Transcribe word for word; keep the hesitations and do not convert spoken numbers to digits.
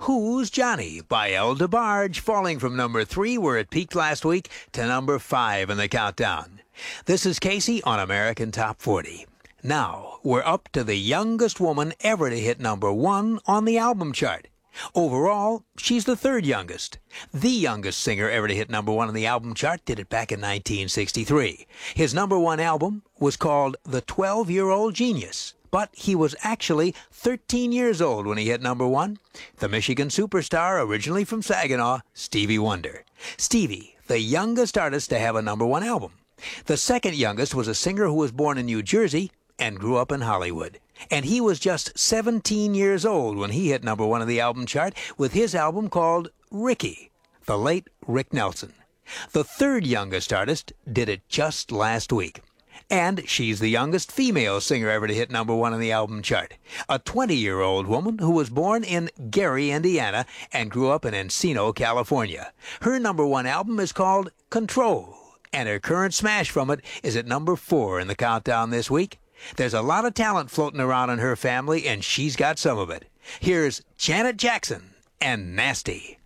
Who's Johnny by El DeBarge, falling from number three, where it peaked last week, to number five in the countdown. This is Casey on American Top forty. Now, we're up to the youngest woman ever to hit number one on the album chart. Overall, she's the third youngest. The youngest singer ever to hit number one on the album chart did it back in nineteen sixty-three. His number one album was called The twelve-Year-Old Genius, but he was actually thirteen years old when he hit number one. The Michigan superstar, originally from Saginaw, Stevie Wonder. Stevie, the youngest artist to have a number one album. The second youngest was a singer who was born in New Jersey and grew up in Hollywood. And he was just seventeen years old when he hit number one on the album chart with his album called Ricky, the late Rick Nelson. The third youngest artist did it just last week. And she's the youngest female singer ever to hit number one on the album chart. A twenty-year-old woman who was born in Gary, Indiana, and grew up in Encino, California. Her number one album is called Control, and her current smash from it is at number four in the countdown this week. There's a lot of talent floating around in her family, and she's got some of it. Here's Janet Jackson and Nasty.